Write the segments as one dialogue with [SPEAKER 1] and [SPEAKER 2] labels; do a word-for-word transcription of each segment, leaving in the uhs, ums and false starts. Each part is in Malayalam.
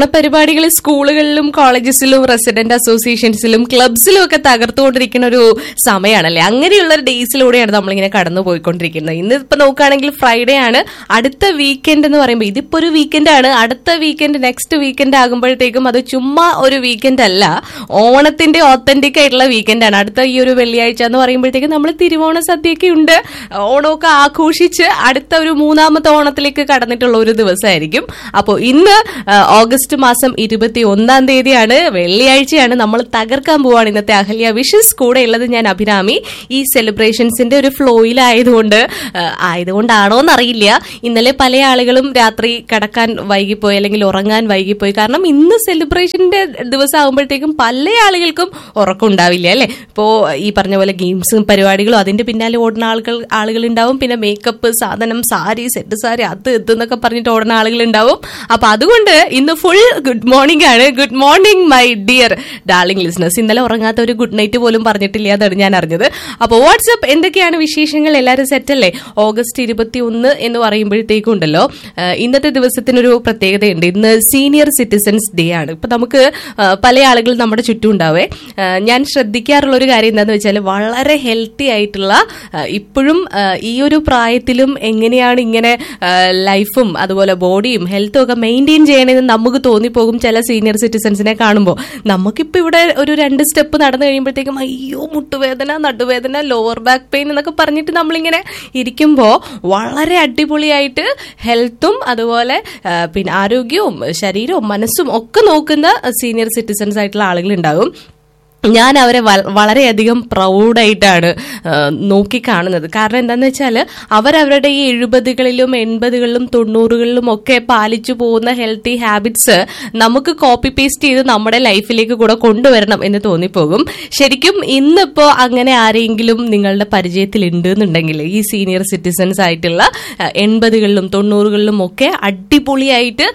[SPEAKER 1] ഓണപരിപാടികൾ സ്കൂളുകളിലും കോളേജസിലും റെസിഡന്റ് അസോസിയേഷൻസിലും ക്ലബ്സിലും ഒക്കെ തകർത്തുകൊണ്ടിരിക്കുന്ന ഒരു സമയമാണല്ലേ. അങ്ങനെയുള്ള ഒരു ഡേയ്സിലൂടെയാണ് നമ്മളിങ്ങനെ കടന്നു പോയിക്കൊണ്ടിരിക്കുന്നത്. ഇന്ന് ഇപ്പൊ നോക്കുകയാണെങ്കിൽ ഫ്രൈഡേ ആണ്. അടുത്ത വീക്കെൻഡ് എന്ന് പറയുമ്പോൾ ഇതിപ്പോ ഒരു വീക്കെൻഡ് ആണ്. അടുത്ത വീക്കെൻഡ് നെക്സ്റ്റ് വീക്കെൻഡ് ആകുമ്പോഴത്തേക്കും അത് ചുമ്മാ ഒരു വീക്കെൻഡ് അല്ല, ഓണത്തിന്റെ ഓത്തന്റിക് ആയിട്ടുള്ള വീക്കെൻഡ് ആണ്. അടുത്ത ഈ ഒരു വെള്ളിയാഴ്ച എന്ന് പറയുമ്പോഴത്തേക്കും നമ്മൾ തിരുവോണ സദ്യയൊക്കെ ഉണ്ട്. ഓണമൊക്കെ ആഘോഷിച്ച് അടുത്ത ഒരു മൂന്നാമത്തെ ഓണത്തിലേക്ക് കടന്നിട്ടുള്ള ഒരു ദിവസമായിരിക്കും. അപ്പോൾ ഇന്ന് ഓഗസ്റ്റ് മാസം ഇരുപത്തി ഒന്നാം തീയതിയാണ്, വെള്ളിയാഴ്ചയാണ്. നമ്മൾ തകർക്കാൻ പോവാണ് ഇന്നത്തെ അഹല്യ വിഷസ്. കൂടെ ഉള്ളത് ഞാൻ അഭിരാമി. ഈ സെലിബ്രേഷൻസിന്റെ ഒരു ഫ്ലോയിലായതുകൊണ്ട് ആയതുകൊണ്ടാണോ എന്നറിയില്ല, ഇന്നലെ പല ആളുകളും രാത്രി കിടക്കാൻ വൈകിപ്പോയി അല്ലെങ്കിൽ ഉറങ്ങാൻ വൈകിപ്പോയി. കാരണം ഇന്ന് സെലിബ്രേഷന്റെ ദിവസം ആകുമ്പോഴത്തേക്കും പല ആളുകൾക്കും ഉറക്കം ഉണ്ടാവില്ല അല്ലെ. ഇപ്പോ ഈ പറഞ്ഞ പോലെ ഗെയിംസും പരിപാടികളും അതിന്റെ പിന്നാലെ ഓടുന്ന ആളുകൾ ആളുകൾ ഉണ്ടാവും. പിന്നെ മേക്കപ്പ് സാധനം, സാരി, സെറ്റ് സാരി, അത് എത്തുന്നൊക്കെ പറഞ്ഞിട്ട് ഓടുന്ന ആളുകൾ ഉണ്ടാവും. അപ്പൊ അതുകൊണ്ട് ഇന്ന് ഫുൾ ഗുഡ് മോർണിംഗ് ആണ്. Good morning my dear darling listeners. ഇന്നലെ ഉറങ്ങാത്ത ഒരു ഗുഡ് നൈറ്റ് പോലും പറഞ്ഞിട്ടില്ല, അതാണ് ഞാൻ അറിഞ്ഞത്. അപ്പോൾ വാട്സ്ആപ്പ് എന്തൊക്കെയാണ് വിശേഷങ്ങൾ? എല്ലാവരും സെറ്റല്ലേ? ഓഗസ്റ്റ് ഇരുപത്തി ഒന്ന് എന്ന് പറയുമ്പോഴത്തേക്കും ഉണ്ടല്ലോ, ഇന്നത്തെ ദിവസത്തിനൊരു പ്രത്യേകതയുണ്ട്. ഇന്ന് സീനിയർ സിറ്റിസൺസ് ഡേ ആണ്. ഇപ്പൊ നമുക്ക് പല ആളുകൾ നമ്മുടെ ചുറ്റും ഉണ്ടാവേ. ഞാൻ ശ്രദ്ധിക്കാറുള്ള ഒരു കാര്യം എന്താണെന്ന് വെച്ചാൽ, വളരെ ഹെൽത്തി ആയിട്ടുള്ള, ഇപ്പോഴും ഈ ഒരു പ്രായത്തിലും എങ്ങനെയാണ് ഇങ്ങനെ ലൈഫും അതുപോലെ ബോഡിയും ഹെൽത്തും ഒക്കെ മെയിൻറ്റെയിൻ ചെയ്യണമെന്ന് നമുക്ക് തോന്നിപ്പോകും ചില സീനിയർ സിറ്റിസൺസിനെ കാണുമ്പോൾ. നമുക്കിപ്പോൾ ഇവിടെ ഒരു രണ്ട് സ്റ്റെപ്പ് നടന്നു കഴിയുമ്പോഴത്തേക്കും അയ്യോ മുട്ടുവേദന, നടുവേദന, ലോവർ ബാക്ക് പെയിൻ എന്നൊക്കെ പറഞ്ഞിട്ട് നമ്മളിങ്ങനെ ഇരിക്കുമ്പോൾ വളരെ അടിപൊളിയായിട്ട് ഹെൽത്തും അതുപോലെ പിന്നെ ആരോഗ്യവും ശരീരവും മനസ്സും ഒക്കെ നോക്കുന്ന സീനിയർ സിറ്റിസൺസ് ആയിട്ടുള്ള ആളുകൾ ഉണ്ടാകും. ഞാൻ അവരെ വളരെയധികം പ്രൗഡായിട്ടാണ് നോക്കിക്കാണുന്നത്. കാരണം എന്താണെന്ന് വെച്ചാൽ, അവരവരുടെ ഈ എഴുപതുകളിലും എൺപതുകളിലും തൊണ്ണൂറുകളിലും ഒക്കെ പാലിച്ചു പോകുന്ന ഹെൽത്തി ഹാബിറ്റ്സ് നമുക്ക് കോപ്പി പേസ്റ്റ് ചെയ്ത് നമ്മുടെ ലൈഫിലേക്ക് കൂടെ കൊണ്ടുവരണം എന്ന് തോന്നിപ്പോകും. ശരിക്കും ഇന്നിപ്പോ അങ്ങനെ ആരെങ്കിലും നിങ്ങളുടെ പരിചയത്തിൽ ഉണ്ട് എന്നുണ്ടെങ്കിൽ, ഈ സീനിയർ സിറ്റിസൺസ് ആയിട്ടുള്ള എൺപതുകളിലും തൊണ്ണൂറുകളിലും ഒക്കെ അടിപൊളിയായിട്ട്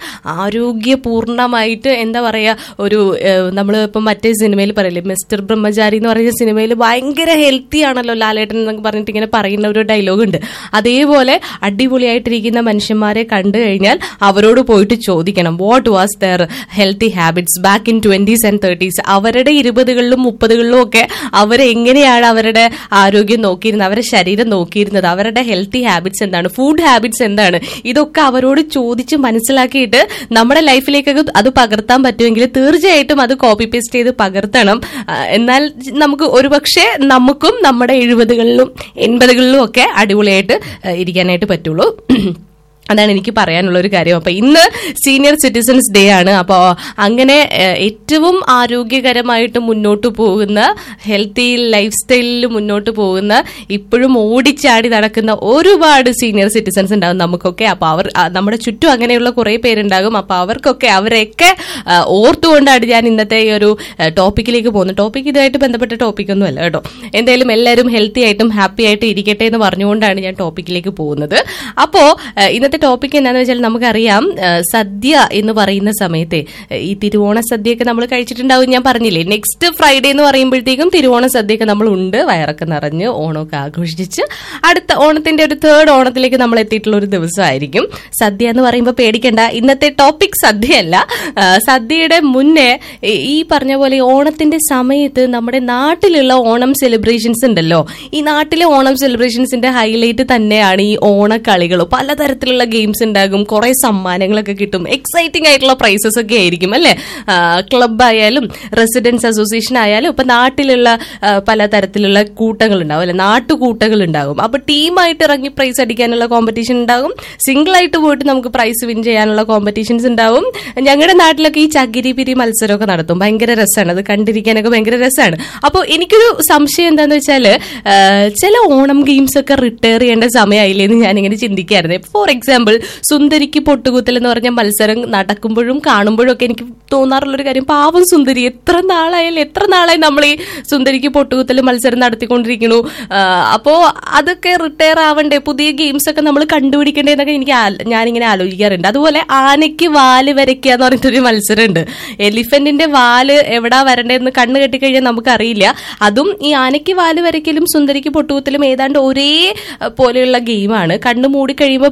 [SPEAKER 1] ആരോഗ്യപൂർണമായിട്ട് എന്താ പറയാ, ഒരു നമ്മൾ ഇപ്പം മറ്റേ സിനിമയിൽ പറയില്ലേ, മിസ്റ്റർ ബ്രഹ്മചാരി എന്ന് പറയുന്ന സിനിമയിൽ ഭയങ്കര ഹെൽത്തി ആണല്ലോ ലാലേട്ടൻ എന്നൊക്കെ പറഞ്ഞിട്ട് ഇങ്ങനെ പറയുന്ന ഒരു ഡയലോഗ് ഉണ്ട്. അതേപോലെ അടിപൊളിയായിട്ടിരിക്കുന്ന മനുഷ്യന്മാരെ കണ്ടു കഴിഞ്ഞാൽ അവരോട് പോയിട്ട് ചോദിക്കണം, what was there healthy habits back in twenties and thirties. അവരുടെ ഇരുപതുകളിലും മുപ്പതുകളിലും ഒക്കെ അവരെങ്ങനെയാണ് അവരുടെ ആരോഗ്യം നോക്കിയിരുന്നത്, അവരുടെ ശരീരം നോക്കിയിരുന്നത്, അവരുടെ ഹെൽത്തി ഹാബിറ്റ്സ് എന്താണ്, ഫുഡ് ഹാബിറ്റ്സ് എന്താണ്, ഇതൊക്കെ അവരോട് ചോദിച്ച് മനസ്സിലാക്കിയിട്ട് നമ്മുടെ ലൈഫിലേക്ക് അത് പകർത്താൻ പറ്റുമെങ്കിൽ തീർച്ചയായിട്ടും അത് കോപ്പി പേസ്റ്റ് ചെയ്ത് പകർത്തണം. എന്നാൽ നമുക്ക് ഒരുപക്ഷെ നമുക്കും നമ്മുടെ എഴുപതുകളിലും എൺപതുകളിലും ഒക്കെ അടിപൊളിയായിട്ട് ഇരിക്കാനായിട്ട് പറ്റുള്ളൂ. അതാണ് എനിക്ക് പറയാനുള്ള ഒരു കാര്യം. അപ്പൊ ഇന്ന് സീനിയർ സിറ്റിസൺസ് ഡേ ആണ്. അപ്പോൾ അങ്ങനെ ഏറ്റവും ആരോഗ്യകരമായിട്ട് മുന്നോട്ട് പോകുന്ന, ഹെൽത്തി ലൈഫ് സ്റ്റൈലിൽ മുന്നോട്ട് പോകുന്ന, ഇപ്പോഴും ഓടിച്ചാടി നടക്കുന്ന ഒരുപാട് സീനിയർ സിറ്റിസൺസ് ഉണ്ടാകും നമുക്കൊക്കെ. അപ്പൊ അവർ നമ്മുടെ ചുറ്റും അങ്ങനെയുള്ള കുറെ പേരുണ്ടാകും. അപ്പൊ അവർക്കൊക്കെ അവരെയൊക്കെ ഓർത്തുകൊണ്ടാണ് ഞാൻ ഇന്നത്തെ ഈ ഒരു ടോപ്പിക്കിലേക്ക് പോകുന്നത്. ടോപ്പിക് ഇതുമായിട്ട് ബന്ധപ്പെട്ട ടോപ്പിക്കൊന്നും അല്ല കേട്ടോ. എന്തായാലും എല്ലാവരും ഹെൽത്തി ആയിട്ടും ഹാപ്പി ആയിട്ട് ഇരിക്കട്ടെ എന്ന് പറഞ്ഞുകൊണ്ടാണ് ഞാൻ ടോപ്പിക്കിലേക്ക് പോകുന്നത്. അപ്പോ ഇന്നത്തെ ടോപ്പിക് എന്താണെന്ന് വെച്ചാൽ, നമുക്കറിയാം സദ്യ എന്ന് പറയുന്ന സമയത്തെ ഈ തിരുവോണ സദ്യയൊക്കെ നമ്മൾ കഴിച്ചിട്ടുണ്ടാവും. ഞാൻ പറഞ്ഞില്ലേ, നെക്സ്റ്റ് ഫ്രൈഡേ എന്ന് പറയുമ്പോഴത്തേക്കും തിരുവോണ സദ്യയൊക്കെ നമ്മൾ ഉണ്ട്, വയറൊക്കെ നിറഞ്ഞ് ഓണമൊക്കെ ആഘോഷിച്ച് അടുത്ത ഓണത്തിന്റെ ഒരു തേർഡ് ഓണത്തിലേക്ക് നമ്മൾ എത്തിയിട്ടുള്ള ഒരു ദിവസമായിരിക്കും. സദ്യ എന്ന് പറയുമ്പോൾ പേടിക്കണ്ട, ഇന്നത്തെ ടോപ്പിക് സദ്യയല്ല. സദ്യയുടെ മുന്നേ ഈ പറഞ്ഞ പോലെ ഓണത്തിന്റെ സമയത്ത് നമ്മുടെ നാട്ടിലുള്ള ഓണം സെലിബ്രേഷൻസ് ഉണ്ടല്ലോ, ഈ നാട്ടിലെ ഓണം സെലിബ്രേഷൻസിന്റെ ഹൈലൈറ്റ് തന്നെയാണ് ഈ ഓണക്കളികൾ. പലതരത്തിലുള്ള ഗെയിംസ് ഉണ്ടാകും, കുറെ സമ്മാനങ്ങളൊക്കെ കിട്ടും, എക്സൈറ്റിംഗ് ആയിട്ടുള്ള പ്രൈസസ് ഒക്കെ ആയിരിക്കും അല്ലെ. ക്ലബ് ആയാലും റെസിഡൻസ് അസോസിയേഷൻ ആയാലും ഇപ്പൊ നാട്ടിലുള്ള പലതരത്തിലുള്ള കൂട്ടങ്ങൾ ഉണ്ടാവും അല്ലെ, നാട്ടുകൂട്ടങ്ങൾ ഉണ്ടാകും. അപ്പൊ ടീമായിട്ട് ഇറങ്ങി പ്രൈസ് അടിക്കാനുള്ള കോമ്പറ്റീഷൻ ഉണ്ടാകും, സിംഗിൾ ആയിട്ട് പോയിട്ട് നമുക്ക് പ്രൈസ് വിൻ ചെയ്യാനുള്ള കോമ്പറ്റീഷൻസ് ഉണ്ടാവും. ഞങ്ങളുടെ നാട്ടിലൊക്കെ ഈ ചകിരി പിരി മത്സരമൊക്കെ നടത്തും, ഭയങ്കര രസമാണ്, അത് കണ്ടിരിക്കാനൊക്കെ ഭയങ്കര രസമാണ്. അപ്പോൾ എനിക്കൊരു സംശയം എന്താന്ന് വെച്ചാല്, ചില ഓണം ഗെയിംസ് ഒക്കെ റിട്ടയർ ചെയ്യേണ്ട സമയമായില്ലേ എന്ന് ഞാനിങ്ങനെ ചിന്തിക്കായിരുന്നു. ഫോർ എക്സാമ്പിൾ, സുന്ദരിക്ക് പൊട്ടുകുത്തൽ എന്ന് പറഞ്ഞ മത്സരം നടക്കുമ്പോഴും കാണുമ്പോഴും ഒക്കെ എനിക്ക് തോന്നാറുള്ളൊരു കാര്യം, പാവം സുന്ദരി, എത്ര നാളായാലും എത്ര നാളായി നമ്മൾ ഈ സുന്ദരിക്ക് പൊട്ടുകുത്തൽ മത്സരം നടത്തിക്കൊണ്ടിരിക്കുന്നു. അപ്പോ അതൊക്കെ റിട്ടയർ ആവണ്ടേ, പുതിയ ഗെയിംസ് ഒക്കെ നമ്മൾ കണ്ടുപിടിക്കണ്ടേ എന്നൊക്കെ എനിക്ക് ഞാനിങ്ങനെ ആലോചിക്കാറുണ്ട്. അതുപോലെ ആനയ്ക്ക് വാല് വരയ്ക്കുക എന്ന് പറഞ്ഞിട്ടൊരു മത്സരമുണ്ട്. എലിഫന്റിന്റെ വാല് എവിടാ വരണ്ടേന്ന് കണ്ണ് കെട്ടിക്കഴിഞ്ഞാൽ നമുക്കറിയില്ല. അതും ഈ ആനയ്ക്ക് വാല് വരയ്ക്കലും സുന്ദരിക്ക് പൊട്ടുകുത്തലും ഏതാണ്ട് ഒരേ പോലെയുള്ള ഗെയിമാണ്. കണ്ണ് മൂടിക്കഴിയുമ്പോൾ പിന്നെ എലിഫന്റ്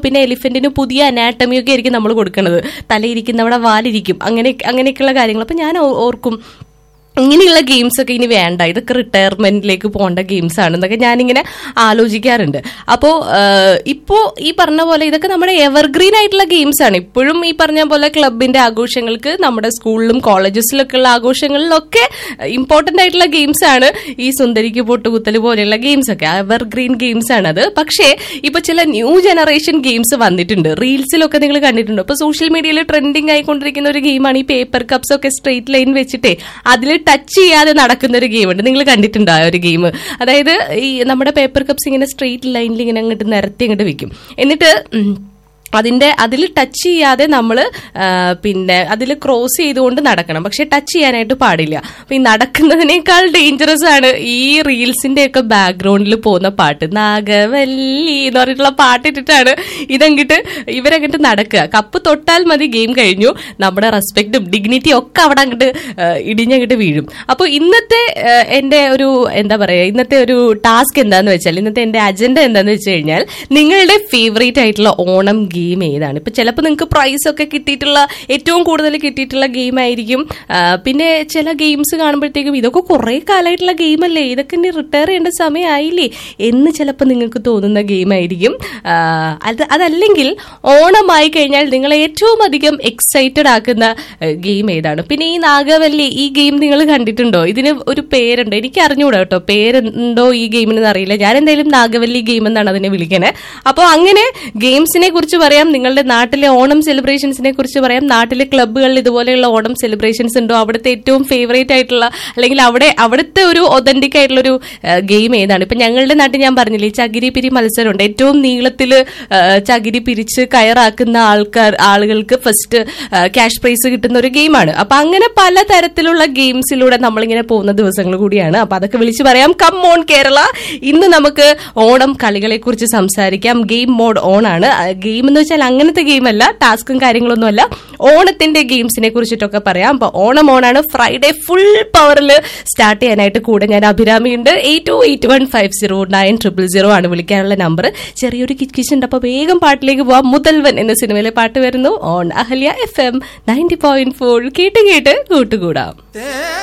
[SPEAKER 1] എലിഫന്റിന് പുതിയ അനാട്ടമിയൊക്കെ ആയിരിക്കും നമ്മൾ കൊടുക്കുന്നത്. തലയിരിക്കുന്നവിടെ വാലിരിക്കും, അങ്ങനെ അങ്ങനെയൊക്കെയുള്ള കാര്യങ്ങൾ. അപ്പൊ ഞാൻ ഓർക്കും ഇങ്ങനെയുള്ള ഗെയിംസ് ഒക്കെ ഇനി വേണ്ട, ഇതൊക്കെ റിട്ടയർമെന്റിലേക്ക് പോകേണ്ട ഗെയിംസ് ആണ് എന്നൊക്കെ ഞാനിങ്ങനെ ആലോചിക്കാറുണ്ട്. അപ്പോ ഇപ്പോ ഈ പറഞ്ഞ പോലെ ഇതൊക്കെ നമ്മുടെ എവർഗ്രീൻ ആയിട്ടുള്ള ഗെയിംസ് ആണ്. ഇപ്പോഴും ഈ പറഞ്ഞ പോലെ ക്ലബിന്റെ ആഘോഷങ്ങൾക്ക്, നമ്മുടെ സ്കൂളിലും കോളേജസിലൊക്കെ ഉള്ള ആഘോഷങ്ങളിലൊക്കെ ഇമ്പോർട്ടന്റ് ആയിട്ടുള്ള ഗെയിംസ് ആണ് ഈ സുന്ദരിക്ക് പൊട്ടുകുത്തല് പോലെയുള്ള ഗെയിംസ് ഒക്കെ. എവർഗ്രീൻ ഗെയിംസ് ആണ് അത്. പക്ഷേ ഇപ്പൊ ചില ന്യൂ ജനറേഷൻ ഗെയിംസ് വന്നിട്ടുണ്ട്. റീൽസിലൊക്കെ നിങ്ങൾ കണ്ടിട്ടുണ്ടോ? ഇപ്പൊ സോഷ്യൽ മീഡിയയിൽ ട്രെൻഡിങ് ആയിക്കൊണ്ടിരിക്കുന്ന ഒരു ഗെയിമാണ് ഈ പേപ്പർ കപ്സ് ഒക്കെ സ്ട്രെയിറ്റ് ലൈൻ വെച്ചിട്ടേ അതിൽ ടച്ച് ചെയ്യാതെ നടക്കുന്ന ഒരു ഗെയിമുണ്ട്. നിങ്ങൾ കണ്ടിട്ടുണ്ടോ ആ ഒരു ഗെയിം? അതായത് ഈ നമ്മുടെ പേപ്പർ കപ്സ് ഇങ്ങനെ സ്ട്രെയിറ്റ് ലൈനിൽ ഇങ്ങനെ അങ്ങോട്ട് നിരത്തി അങ്ങോട്ട് വെക്കും. എന്നിട്ട് അതിന്റെ അതിൽ ടച്ച് ചെയ്യാതെ നമ്മൾ പിന്നെ അതിൽ ക്രോസ് ചെയ്തുകൊണ്ട് നടക്കണം. പക്ഷെ ടച്ച് ചെയ്യാനായിട്ട് പാടില്ല. അപ്പൊ ഈ നടക്കുന്നതിനേക്കാൾ ഡേഞ്ചറസ് ആണ് ഈ റീൽസിന്റെ ഒക്കെ ബാക്ക്ഗ്രൗണ്ടിൽ പോകുന്ന പാട്ട്. നാഗവല്ലി എന്ന് പറഞ്ഞിട്ടുള്ള പാട്ടിട്ടിട്ടാണ് ഇതങ്ങിട്ട് ഇവരങ്ങിട്ട് നടക്കുക. കപ്പ് തൊട്ടാൽ മതി, ഗെയിം കഴിഞ്ഞു. നമ്മുടെ റെസ്പെക്റ്റും ഡിഗ്നിറ്റിയും ഒക്കെ അവിടെ അങ്ങോട്ട് ഇടിഞ്ഞങ്ങോട്ട് വീഴും. അപ്പൊ ഇന്നത്തെ എന്റെ ഒരു എന്താ പറയാ ഇന്നത്തെ ഒരു ടാസ്ക് എന്താന്ന് വെച്ചാൽ, ഇന്നത്തെ എന്റെ അജണ്ട എന്താന്ന് വെച്ച് കഴിഞ്ഞാൽ, നിങ്ങളുടെ ഫേവറേറ്റ് ആയിട്ടുള്ള ഓണം ഗെയിം ഏതാണ്? ഇപ്പൊ ചിലപ്പോൾ നിങ്ങൾക്ക് പ്രൈസ് ഒക്കെ കിട്ടിയിട്ടുള്ള, ഏറ്റവും കൂടുതൽ കിട്ടിയിട്ടുള്ള ഗെയിം ആയിരിക്കും. പിന്നെ ചില ഗെയിംസ് കാണുമ്പോഴത്തേക്കും ഇതൊക്കെ കുറെ കാലമായിട്ടുള്ള ഗെയിം അല്ലേ, ഇതൊക്കെ ഇനി റിട്ടയർ ചെയ്യേണ്ട സമയമായില്ലേ എന്ന് ചിലപ്പോൾ നിങ്ങൾക്ക് തോന്നുന്ന ഗെയിം ആയിരിക്കും. അത് അതല്ലെങ്കിൽ ഓണമായി കഴിഞ്ഞാൽ നിങ്ങളെ ഏറ്റവും അധികം എക്സൈറ്റഡ് ആക്കുന്ന ഗെയിം ഏതാണ്? പിന്നെ ഈ നാഗവല്ലി ഈ ഗെയിം നിങ്ങൾ കണ്ടിട്ടുണ്ടോ? ഇതിന് ഒരു പേരുണ്ട്, എനിക്ക് അറിഞ്ഞുകൂടാ കേട്ടോ, പേരുണ്ടോ ഈ ഗെയിമിന് അറിയില്ല. ഞാൻ എന്തായാലും നാഗവല്ലി ഗെയിം എന്നാണ് അതിനെ വിളിക്കണേ. അപ്പോൾ അങ്ങനെ ഗെയിംസിനെ കുറിച്ച് പറയാം, നിങ്ങളുടെ നാട്ടിലെ ഓണം സെലിബ്രേഷൻസിനെ കുറിച്ച് പറയാം. നാട്ടിലെ ക്ലബ്ബുകളിൽ ഇതുപോലെയുള്ള ഓണം സെലിബ്രേഷൻസ് ഉണ്ടോ? അവിടുത്തെ ഏറ്റവും ഫേവറേറ്റ് ആയിട്ടുള്ള, അല്ലെങ്കിൽ അവിടെ അവിടുത്തെ ഒരു ഒതന്റിക് ആയിട്ടുള്ള ഒരു ഗെയിം ഏതാണ്? ഇപ്പൊ ഞങ്ങളുടെ നാട്ടിൽ ഞാൻ പറഞ്ഞില്ലേ, ചകിരി പിരി മത്സരമുണ്ട്. ഏറ്റവും നീളത്തിൽ ചകിരി പിരിച്ച് കയറാക്കുന്ന ആൾക്കാർ ആളുകൾക്ക് ഫസ്റ്റ് ക്യാഷ് പ്രൈസ് കിട്ടുന്ന ഒരു ഗെയിമാണ്. അപ്പൊ അങ്ങനെ പലതരത്തിലുള്ള ഗെയിംസിലൂടെ നമ്മളിങ്ങനെ പോകുന്ന ദിവസങ്ങൾ കൂടിയാണ്. അപ്പൊ അതൊക്കെ വിളിച്ചു പറയാം. Come on Kerala. ഇന്ന് നമുക്ക് ഓണം കളികളെ കുറിച്ച് സംസാരിക്കാം. ഗെയിം മോഡ് ഓൺ ആണ്. ഗെയിം എന്ന് വെച്ചാൽ അങ്ങനത്തെ ഗെയിം അല്ല, ടാസ്കും കാര്യങ്ങളൊന്നും അല്ല, ഓണത്തിന്റെ ഗെയിംസിനെ കുറിച്ചിട്ടൊക്കെ പറയാം. അപ്പൊ ഓണം ഓണാണ്. ഫ്രൈഡേ ഫുൾ പവറിൽ സ്റ്റാർട്ട് ചെയ്യാനായിട്ട് കൂടെ ഞാൻ അഭിരാമിയുണ്ട്. Eight to eight one five zero nine triple zero ആണ് വിളിക്കാനുള്ള നമ്പർ. ചെറിയൊരു കിച്ച് ഉണ്ട്. അപ്പൊ വേഗം പാട്ടിലേക്ക് പോവാം. മുതൽവൻ എന്ന സിനിമയിലെ പാട്ട് വരുന്നു on Ahalya F M ninety point four. കേട്ട് കേട്ട് കൂട്ടുകൂടാം.